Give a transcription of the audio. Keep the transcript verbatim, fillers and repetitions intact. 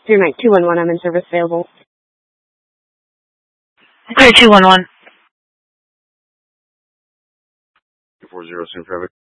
Clear Night two one one, I'm in service available. Clear two one one. four zero, Soon Traffic.